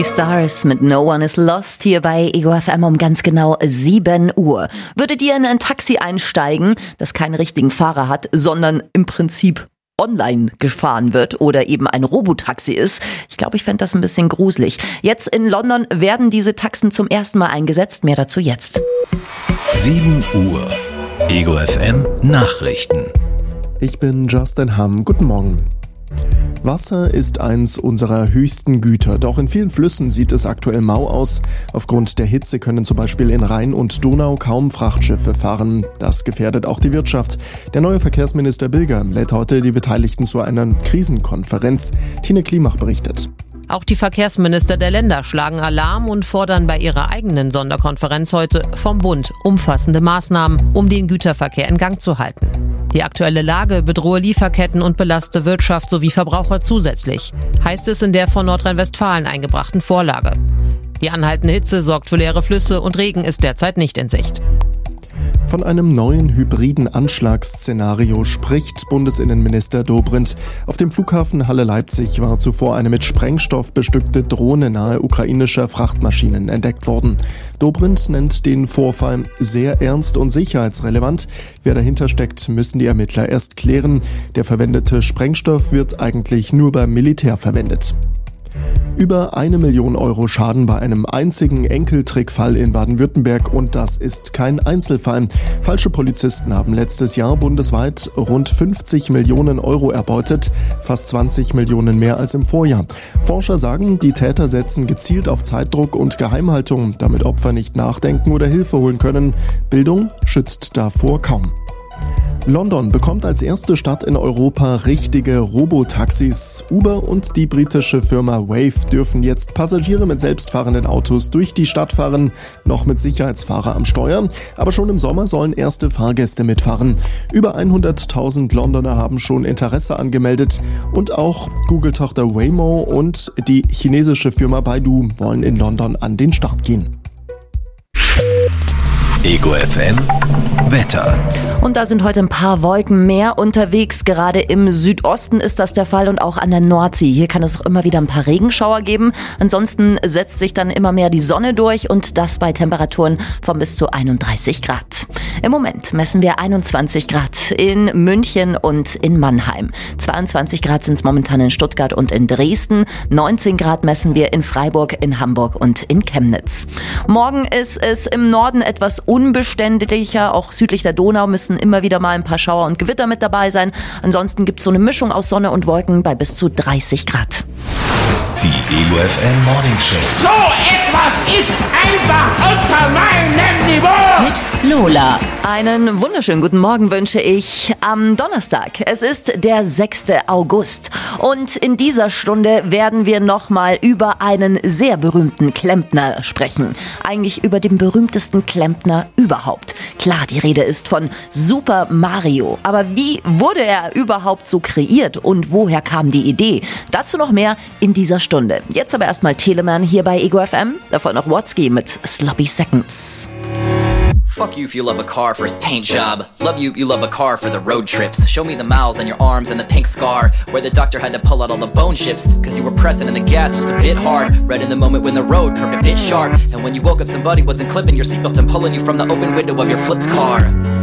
Die Stars mit No One is Lost hier bei Ego FM um ganz genau 7 Uhr. Würdet ihr in ein Taxi einsteigen, das keinen richtigen Fahrer hat, sondern im Prinzip online gefahren wird oder eben ein Robotaxi ist? Ich glaube, ich fände das ein bisschen gruselig. Jetzt in London werden diese Taxen zum ersten Mal eingesetzt. Mehr dazu jetzt. 7 Uhr. Ego FM Nachrichten. Ich bin Justin Hamm. Guten Morgen. Wasser ist eins unserer höchsten Güter, doch in vielen Flüssen sieht es aktuell mau aus. Aufgrund der Hitze können zum Beispiel in Rhein und Donau kaum Frachtschiffe fahren. Das gefährdet auch die Wirtschaft. Der neue Verkehrsminister Bilger lädt heute die Beteiligten zu einer Krisenkonferenz. Tine Klimach berichtet. Auch die Verkehrsminister der Länder schlagen Alarm und fordern bei ihrer eigenen Sonderkonferenz heute vom Bund umfassende Maßnahmen, um den Güterverkehr in Gang zu halten. Die aktuelle Lage bedrohe Lieferketten und belaste Wirtschaft sowie Verbraucher zusätzlich, heißt es in der von Nordrhein-Westfalen eingebrachten Vorlage. Die anhaltende Hitze sorgt für leere Flüsse und Regen ist derzeit nicht in Sicht. Von einem neuen hybriden Anschlagsszenario spricht Bundesinnenminister Dobrindt. Auf dem Flughafen Halle-Leipzig war zuvor eine mit Sprengstoff bestückte Drohne nahe ukrainischer Frachtmaschinen entdeckt worden. Dobrindt nennt den Vorfall sehr ernst und sicherheitsrelevant. Wer dahinter steckt, müssen die Ermittler erst klären. Der verwendete Sprengstoff wird eigentlich nur beim Militär verwendet. Über 1 Million Euro Schaden bei einem einzigen Enkeltrickfall in Baden-Württemberg, und das ist kein Einzelfall. Falsche Polizisten haben letztes Jahr bundesweit rund 50 Millionen Euro erbeutet, fast 20 Millionen mehr als im Vorjahr. Forscher sagen, die Täter setzen gezielt auf Zeitdruck und Geheimhaltung, damit Opfer nicht nachdenken oder Hilfe holen können. Bildung schützt davor kaum. London bekommt als erste Stadt in Europa richtige Robotaxis. Uber und die britische Firma Wave dürfen jetzt Passagiere mit selbstfahrenden Autos durch die Stadt fahren, noch mit Sicherheitsfahrer am Steuer. Aber schon im Sommer sollen erste Fahrgäste mitfahren. Über 100.000 Londoner haben schon Interesse angemeldet. Und auch Google-Tochter Waymo und die chinesische Firma Baidu wollen in London an den Start gehen. Ego FM Wetter. Und da sind heute ein paar Wolken mehr unterwegs. Gerade im Südosten ist das der Fall und auch an der Nordsee. Hier kann es auch immer wieder ein paar Regenschauer geben. Ansonsten setzt sich dann immer mehr die Sonne durch und das bei Temperaturen von bis zu 31 Grad. Im Moment messen wir 21 Grad in München und in Mannheim. 22 Grad sind es momentan in Stuttgart und in Dresden. 19 Grad messen wir in Freiburg, in Hamburg und in Chemnitz. Morgen ist es im Norden etwas unbeständiger. Auch südlich der Donau müssen immer wieder mal ein paar Schauer und Gewitter mit dabei sein. Ansonsten gibt es so eine Mischung aus Sonne und Wolken bei bis zu 30 Grad. Die Ego FM Morning Show. So etwas ist einfach unter meinem Niveau. Mit Lola. Einen wunderschönen guten Morgen wünsche ich am Donnerstag. Es ist der 6. August und in dieser Stunde werden wir nochmal über einen sehr berühmten Klempner sprechen. Eigentlich über den berühmtesten Klempner überhaupt. Klar, die Rede ist von Super Mario. Aber wie wurde er überhaupt so kreiert und woher kam die Idee? Dazu noch mehr in dieser Stunde. Jetzt aber erstmal Telemann hier bei Ego FM. Davor noch Watsky mit Sloppy Seconds. Fuck you if you love a car for its paint job. Love you, you love a car for the road trips. Show me the miles on your arms and the pink scar where the doctor had to pull out all the bone chips cause you were pressing in the gas just a bit hard. Right in the moment when the road curved a bit sharp. And when you woke up somebody wasn't clipping your seatbelt and pulling you from the open window of your flipped car.